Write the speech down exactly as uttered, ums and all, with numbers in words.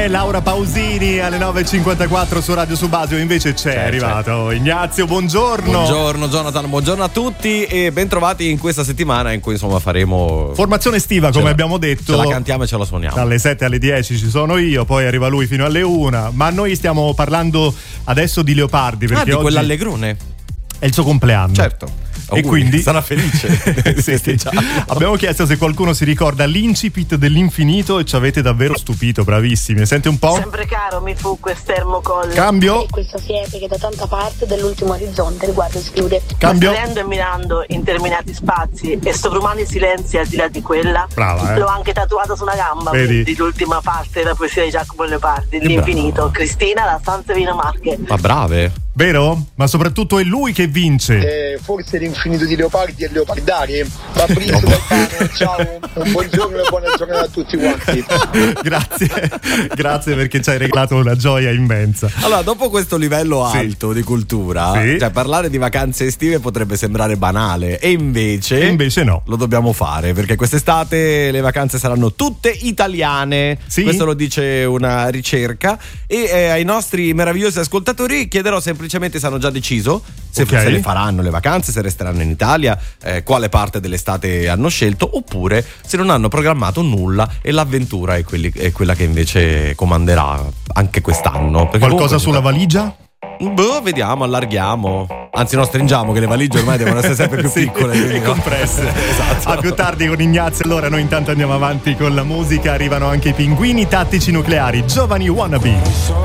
Laura Pausini alle nove e cinquantaquattro su Radio Subasio, invece c'è, c'è arrivato c'è. Ignazio, buongiorno. Buongiorno Jonathan, buongiorno a tutti e bentrovati in questa settimana in cui insomma faremo formazione estiva, come la, abbiamo detto. Ce la cantiamo e ce la suoniamo. Dalle sette alle dieci ci sono io, poi arriva lui fino alle una, ma noi stiamo parlando adesso di Leopardi perché ah, di oggi quell'allegrone è il suo compleanno. Certo. E quindi sarà felice. sì, sì. Abbiamo chiesto se qualcuno si ricorda l'incipit dell'infinito e ci avete davvero stupito, bravissimi. Sente un po'? Sempre caro mi fu quest'ermocolle. Cambio. E questa siepe che da tanta parte dell'ultimo orizzonte riguardo si chiude. Cambio. Salendo e mirando interminati spazi e sovrumani silenzi al di là di quella. Brava, eh. L'ho anche tatuato su una gamba. Vedi? Di l'ultima parte della poesia di Giacomo Leopardi, l'infinito. Bravo. Cristina, la stanza Vino Marche. Ma brave. Vero? Ma soprattutto è lui che vince. Eh, forse l'infinito di Leopardi e Leopardari. Fabrizio Dalpano, ciao, un buongiorno e buona giornata a tutti quanti. Grazie, grazie perché ci hai regalato una gioia immensa. Allora, dopo questo livello alto sì. di cultura, sì. cioè parlare di vacanze estive potrebbe sembrare banale, e invece, e invece no. Lo dobbiamo fare perché quest'estate le vacanze saranno tutte italiane. Sì? Questo lo dice una ricerca. E eh, ai nostri meravigliosi ascoltatori chiederò semplicemente se hanno già deciso se, okay. se le faranno le vacanze, se resteranno in Italia, eh, quale parte dell'estate hanno scelto, oppure se non hanno programmato nulla e l'avventura è, quelli, è quella che invece comanderà anche quest'anno. Perché qualcosa sulla valigia? Boh, vediamo, allarghiamo. Anzi, no, stringiamo, che le valigie ormai devono essere sempre più sì, piccole e compresse. Esatto. A più tardi con Ignazio. Allora noi intanto andiamo avanti con la musica. Arrivano anche i Pinguini Tattici Nucleari, Giovani Wannabe.